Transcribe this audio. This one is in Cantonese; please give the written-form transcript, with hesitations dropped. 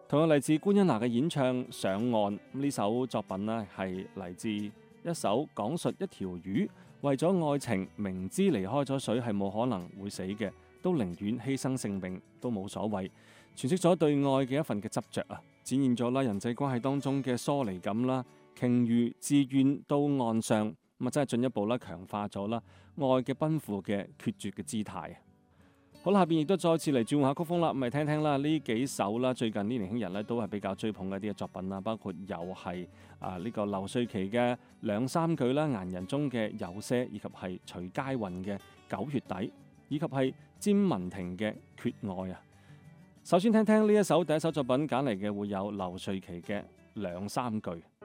同樣嚟自官恩娜嘅演唱《上岸》，呢首作品呢係嚟自一首講述一條魚為咗愛情，明知離開咗水係冇可能會死嘅，都寧願犧牲性命都冇所謂，詮釋咗對愛嘅一份嘅執着啊！展現咗啦人際關係當中嘅疏離感啦，鯨魚自願到岸上，咁啊真係進一步啦強化咗啦愛嘅奔赴嘅決絕嘅姿態。好啦，下邊亦都再次嚟轉換下曲風啦，咁嚟聽聽啦呢幾首啦，最近啲年輕人咧都係比較追捧嘅一啲嘅作品啦，包括又係呢個劉瑞琦嘅兩三句啦，顏人中嘅有些，以及係徐佳韻嘅9月底，以及係詹雯婷嘅缺愛啊。首先聽聽呢一首第一首作品揀嚟嘅會有劉瑞琦嘅兩三句。